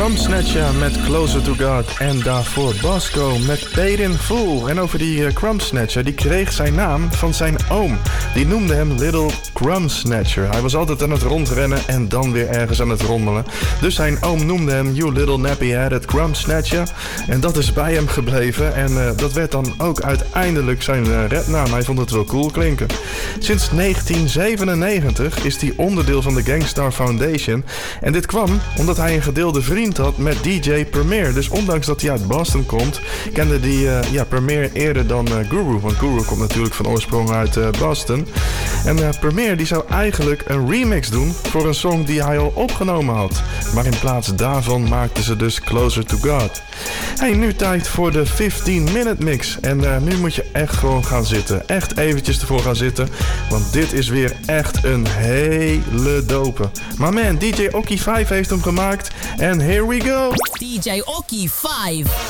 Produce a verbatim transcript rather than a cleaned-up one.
Crumb Snatcher met Closer to God. En daarvoor Bosco met Paid in Full. En over die uh, Crumb Snatcher, die kreeg zijn naam van zijn oom. Die noemde hem Little Crumb Snatcher. Hij was altijd aan het rondrennen en dan weer ergens aan het rommelen. Dus zijn oom noemde hem You Little Nappy-Headed Crumb Snatcher. En dat is bij hem gebleven. En uh, dat werd dan ook uiteindelijk zijn uh, rapnaam. Hij vond het wel cool klinken. Sinds negentien zevenennegentig is hij onderdeel van de Gangstar Foundation. En dit kwam omdat hij een gedeelde vriend had met D J Premier. Dus ondanks dat hij uit Boston komt, kende die uh, ja, Premier eerder dan uh, Guru. Want Guru komt natuurlijk van oorsprong uit uh, Boston. En uh, Premier die zou eigenlijk een remix doen voor een song die hij al opgenomen had. Maar in plaats daarvan maakten ze dus Closer to God. Hey, nu tijd voor de vijftien minute mix. En uh, nu moet je echt gewoon gaan zitten. Echt eventjes ervoor gaan zitten. Want dit is weer echt een hele dope. Maar man, D J Oki vijf heeft hem gemaakt. En here we go. D J Oki vijf.